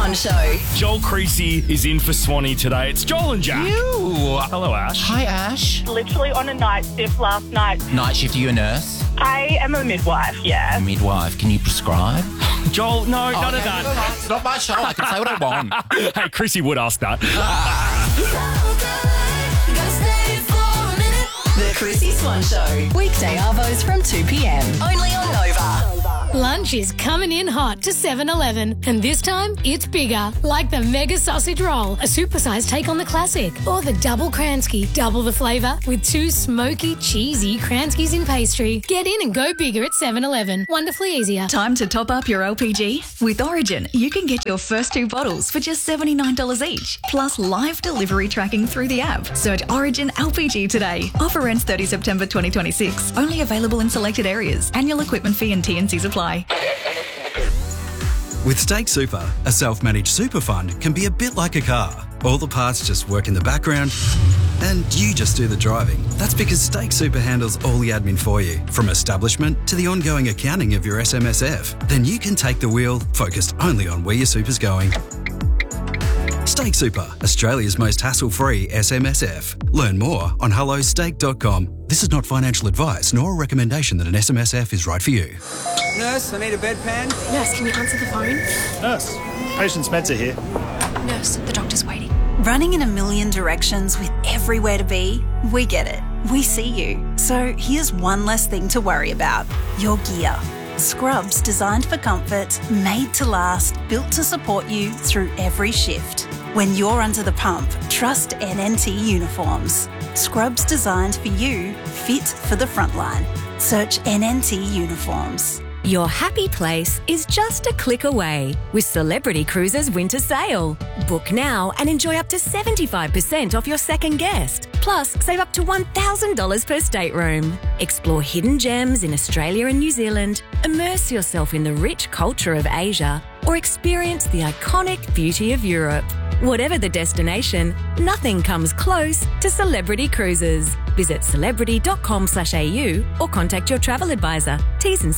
Swan Show. Joel Creasy is in for Swanee today. It's Joel and Jack. Ew. Hello, Ash. Hi, Ash. Literally on a night shift last night. Night shift, are you a nurse? I am a midwife, yeah. Midwife, can you prescribe? Joel, no, none of that. It's not my show. I can say what I want. Hey, Creasy would ask that. The Chrissy Swan Show. Weekday arvos from 2 p.m. Only on Nova. Lunch is coming in hot to 7-Eleven, and this time it's bigger, like the Mega Sausage Roll, a supersized take on the classic, or the Double Kransky, double the flavour with 2 smoky, cheesy Kranskys in pastry. Get in and go bigger at 7-Eleven. Wonderfully easier. Time to top up your LPG? With Origin, you can get your first 2 bottles for just $79 each, plus live delivery tracking through the app. Search Origin LPG today. Offer ends 30 September 2026. Only available in selected areas. Annual equipment fee and T&Cs apply. With Stake Super, a self-managed super fund can be a bit like a car. All the parts just work in the background and you just do the driving. That's because Stake Super handles all the admin for you, from establishment to the ongoing accounting of your SMSF. Then you can take the wheel, focused only on where your super's going. Stake Super, Australia's most hassle-free SMSF. Learn more on hellostake.com. This is not financial advice nor a recommendation that an SMSF is right for you. Nurse, I need a bedpan. Nurse, can you answer the phone? Nurse, patient's meds are here. Nurse, the doctor's waiting. Running in a million directions with everywhere to be? We get it. We see you. So here's one less thing to worry about. Your gear. Scrubs designed for comfort, made to last, built to support you through every shift. When you're under the pump, trust NNT uniforms. Scrubs designed for you, fit for the front line. Search NNT uniforms. Your happy place is just a click away with Celebrity Cruises Winter Sale. Book now and enjoy up to 75% off your second guest. Plus, save up to $1,000 per stateroom. Explore hidden gems in Australia and New Zealand, immerse yourself in the rich culture of Asia, or experience the iconic beauty of Europe. Whatever the destination, nothing comes close to Celebrity Cruises. Visit celebrity.com.au or contact your travel advisor. T's and